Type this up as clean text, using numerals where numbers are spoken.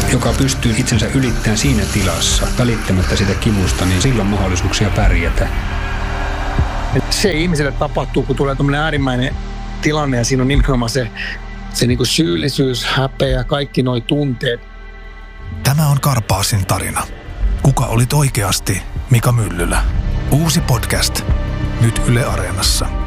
joka pystyy itsensä ylittämään siinä tilassa, välittämättä sitä kivusta, niin silloin on mahdollisuuksia pärjätä. Se ihmiselle tapahtuu, kun tulee tämmöinen äärimmäinen tilanne ja siinä on nimenomaan se niin kuin syyllisyys, häpeä, kaikki nuo tunteet. Tämä on Karpaasin tarina. Kuka olit oikeasti Mika Myllylä? Uusi podcast. Nyt Yle Areenassa.